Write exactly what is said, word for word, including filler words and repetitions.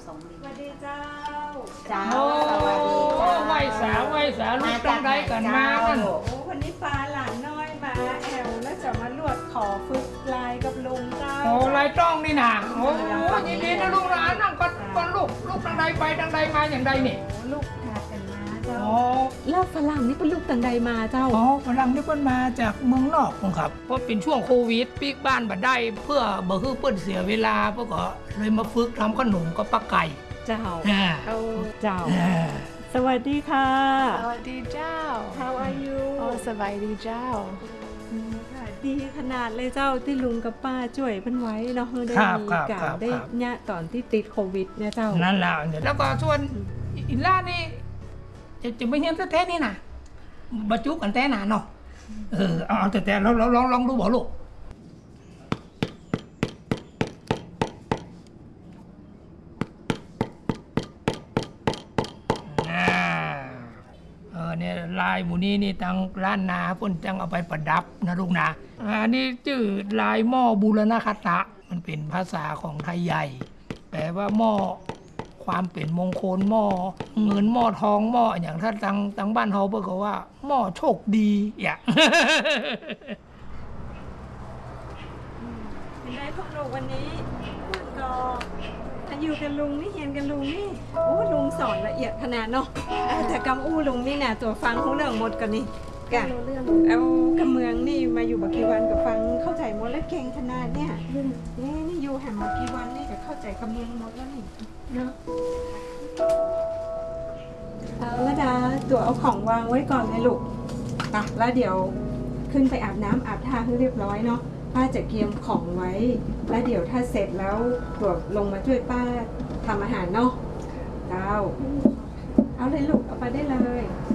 สมลินสวัสดีเจ้าเจ้าโอ้สวัสดีเจ้าไหวสาไหวสาลูกตั้งใดกันมานั่นโอ้วันนี้ฟ้าหลานน้อยมาแอวแล้วจะมาลวดขอฝึกลายกับลุงเจ้าโอ้ลายต้องนี่นะโอ้ยินดีนะลูกนะนั่งก่อนก่อนลูกลูกตั้งใดไปตั้งใดมาอย่างใดนี่โอ้ลูกหากันมาเจ้าอ๋อแล้วฝรั่งนี่เป็นลูกต่างใดมาเจ้าอ๋อฝรั่งที่เพิ่นมาจากเมืองนอกครับเพราะเป็นช่วงโควิดปีกบ้านบัดได้เพื่อบ่คือเพิ่นเสียเวลาเพื่อก็เลยมาฝึกทำขนมกับปลาไก่เจ้าอ่าเอาเจ้าอ่าสวัสดีค่ะสวัสดีเจ้า How are you โอ้สบายดีเจ้าอืมค่ะดีขนาดเลยเจ้าที่ลุงกับป้าช่วยเพิ่นไว้เนาะได้ครับมีครับการครับได้ครับเนี่ยตอนที่ติดโควิดเนี่ยเจ้านั่นแหละแล้วก็ส่วนอินล่านี่จะจะไม่เห็นแท้ๆนี่นะบรรจุกันแท้หนาเนาะเออเอาเอาแต่แต่ลองลองลองลองดูบ่ลูกอ่าเออเนี่ยลายหมูนี้นี่ตังร้านนาเพิ่นจังเอาไปประดับนะลูกนะอันนี้ชื่อลายหม้อบูรณคตะมันเป็นภาษาของไทยใหญ่แปลว่าหม้อความเป็นมงคลหม้อเงินหม้อทองหม้ออย่างถ้าตังตังบ้านเฮาเพิ่นก็ว่าหม้อโชคดีอย่าเป็นไงพวกเราวันนี้ก็อายุกับลุงนี่เฮียนกับลุงนี่โอ้ลุงสอนละเอียดขนาดเนาะเออแต่กำอู้ลุงนี่นะตัวฟังหูเรื่องหมดกันนี่กะเอากำเมืองนี่มาอยู่บักกี่วันกับฟังเข้าใจหมดแล้วเก่งขนาดเนี่ยนี่นี่อยู่แห่งบักกี่วันนี่จะเข้าใจกำเมืองหมดแล้วนี่เนาะเอาละดาตัวเอาของวางไว้ก่อนเลยลูกไปแล้วเดี๋ยวขึ้นไปอาบน้ำอาบท่าให้เรียบร้อยเนาะป้าจะเตรียมของไว้ แล้วเดี๋ยวถ้าเสร็จแล้วตัวลงมาช่วยป้าทำอาหารเนาะเจ้าเอาเลยลูกเอาไปได้เลย